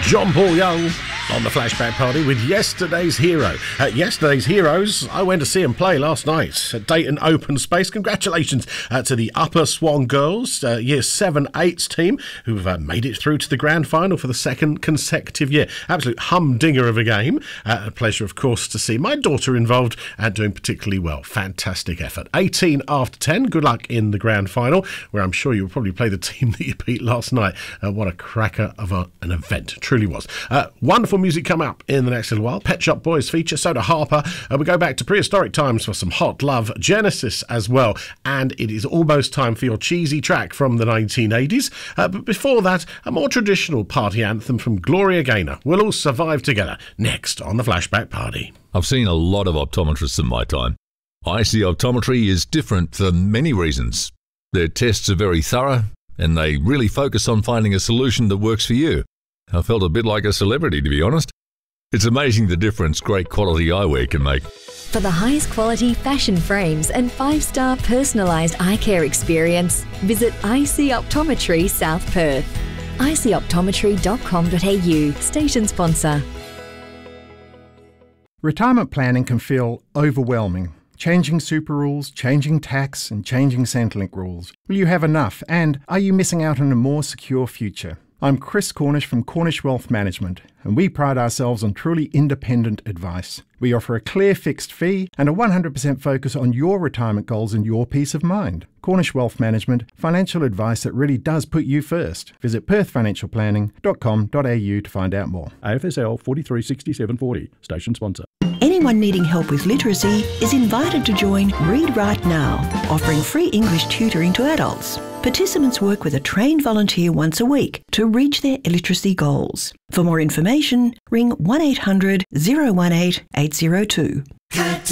John Paul Young on the Flashback Party with Yesterday's Hero. Yesterday's Heroes, I went to see them play last night at Dayton Open Space. Congratulations to the Upper Swan Girls, Year 7/8 team, who've made it through to the grand final for the second consecutive year. Absolute humdinger of a game. A pleasure, of course, to see my daughter involved and doing particularly well. Fantastic effort. 18 after 10. Good luck in the grand final, where I'm sure you'll probably play the team that you beat last night. What a cracker of an event. Truly was. Wonderful music come up in the next little while. Pet Shop Boys feature, Soda Harper. We go back to prehistoric times for some Hot Love, Genesis as well. And it is almost time for your cheesy track from the 1980s. But before that, a more traditional party anthem from Gloria Gaynor. We'll all survive together. Next on the Flashback Party. I've seen a lot of optometrists in my time. IC Optometry is different for many reasons. Their tests are very thorough, and they really focus on finding a solution that works for you. I felt a bit like a celebrity, to be honest. It's amazing the difference great quality eyewear can make. For the highest quality fashion frames and 5-star personalised eye care experience, visit IC Optometry South Perth. icoptometry.com.au, station sponsor. Retirement planning can feel overwhelming. Changing super rules, changing tax and changing Centrelink rules. Will you have enough? And are you missing out on a more secure future? I'm Chris Cornish from Cornish Wealth Management, and we pride ourselves on truly independent advice. We offer a clear fixed fee and a 100% focus on your retirement goals and your peace of mind. Cornish Wealth Management, financial advice that really does put you first. Visit perthfinancialplanning.com.au to find out more. AFSL 436740, station sponsor. Anyone needing help with literacy is invited to join Read Right Now, offering free English tutoring to adults. Participants work with a trained volunteer once a week to reach their literacy goals. For more information, ring 1800 018 802.